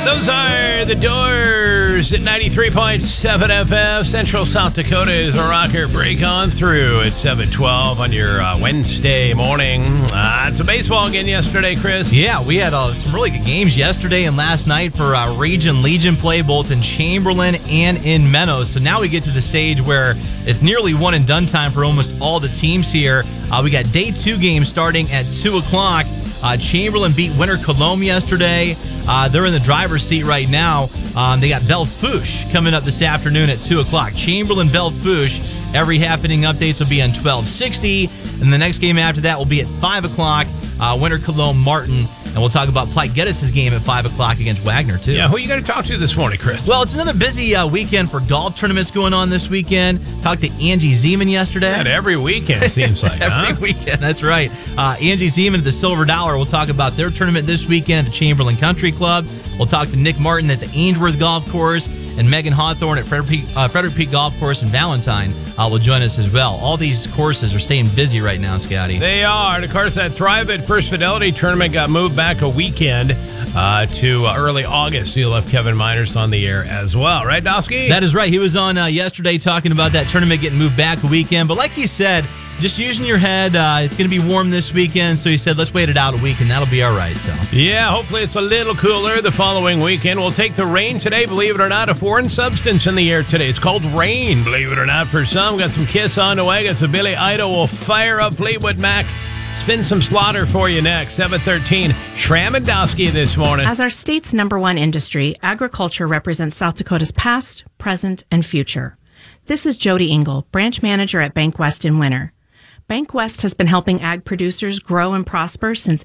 Those are the Doors at 93.7 FM. Central South Dakota is a rocker. Break on through at 7:12 on your Wednesday morning. It's a baseball game yesterday, Chris. Yeah, we had some really good games yesterday and last night for Region Legion play, both in Chamberlain and in Meadows. So now we get to the stage where it's nearly one and done time for almost all the teams here. We got day 2 games starting at 2 o'clock. Chamberlain beat Winter Colomb yesterday. They're in the driver's seat right now. They got Belle Fourche coming up this afternoon at 2 o'clock. Chamberlain, Belle Fourche. Every half-inning updates will be on 1260. And the next game after that will be at 5 o'clock. Winter Colomb, Martin. And we'll talk about Platte Geddes' game at 5 o'clock against Wagner, too. Yeah, who are you going to talk to this morning, Chris? Well, it's another busy weekend for golf tournaments going on this weekend. Talked to Angie Zeman yesterday. Yeah, every weekend, it seems like, Every weekend, that's right. Angie Zeman at the Silver Dollar. We'll talk about their tournament this weekend at the Chamberlain Country Club. We'll talk to Nick Martin at the Ainsworth Golf Course. And Megan Hawthorne at Frederick Peak Golf Course in Valentine will join us as well. All these courses are staying busy right now, Scotty. They are. And of course, that Thrive at First Fidelity tournament got moved back a weekend to early August. So you'll have Kevin Miners on the air as well. Right, Dosky? That is right. He was on yesterday talking about that tournament getting moved back a weekend. But like he said, just using your head, it's going to be warm this weekend. So he said, let's wait it out a week, and that'll be all right. So yeah, hopefully it's a little cooler the following weekend. We'll take the rain today. Believe it or not, a foreign substance in the air today. It's called rain, believe it or not, for some. Got some Kiss on the way. Got some Billy Idol. We'll fire up Fleetwood Mac. Spin some slaughter for you next. 7:13. Schramm and Dosky this morning. As our state's #1 industry, agriculture represents South Dakota's past, present, and future. This is Jody Engel, branch manager at Bank West in Winter. Bank West has been helping ag producers grow and prosper since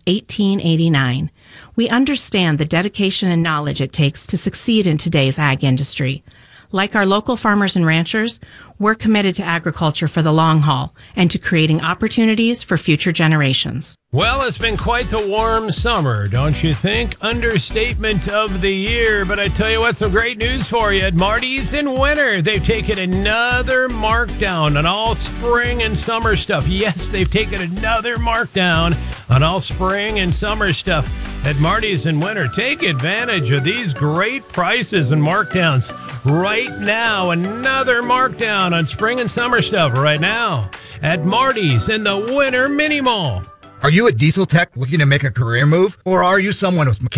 1889. We understand the dedication and knowledge it takes to succeed in today's ag industry. Like our local farmers and ranchers, we're committed to agriculture for the long haul and to creating opportunities for future generations. Well, it's been quite the warm summer, don't you think? Understatement of the year. But I tell you what, some great news for you. At Marty's in Winter, they've taken another markdown on all spring and summer stuff. Yes, they've taken another markdown on all spring and summer stuff at Marty's in Winter. Take advantage of these great prices and markdowns right now. Another markdown on spring and summer stuff right now at Marty's in the Winter Mini Mall. Are you a diesel tech looking to make a career move? Or are you someone with